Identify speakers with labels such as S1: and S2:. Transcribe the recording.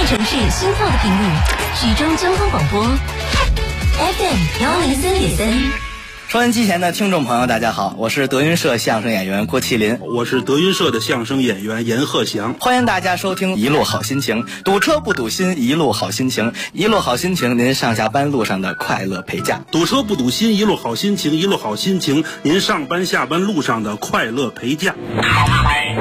S1: 为城市心跳的频率，徐州交通广播 FM103.3。
S2: 收音机前的听众朋友大家好，我是德云社相声演员郭麒麟，
S3: 我是德云社的相声演员严鹤翔，
S2: 欢迎大家收听一路好心情，堵车不堵心，一路好心情，一路好心情，您上下班路上的快乐陪驾。
S3: 堵车不堵心，一路好心情，一路好心情，您上班下班路上的快乐陪驾。